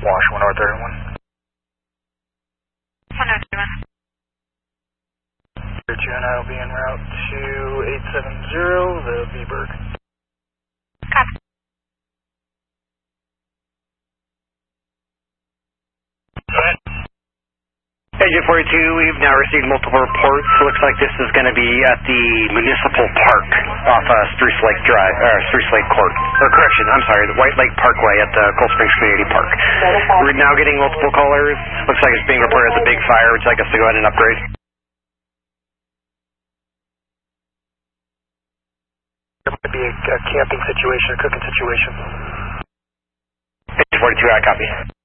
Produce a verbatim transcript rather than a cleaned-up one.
Wash, one North thirty-one. one North thirty-one. two and I will be en route to eight seven zero, the V-Berg. Copy. Go ahead. Agent forty-two, we've now received multiple reports. Looks like this is going to be at the Municipal Park off uh, Spruce Lake Drive, or Spruce Lake Court. Or correction, I'm sorry, the White Lake Parkway at the Cold Springs Community Park. We're now getting multiple callers. Looks like it's being reported as a big fire. Would you like us to go ahead and upgrade? There might be a, a camping situation, a cooking situation. Agent forty-two, I copy.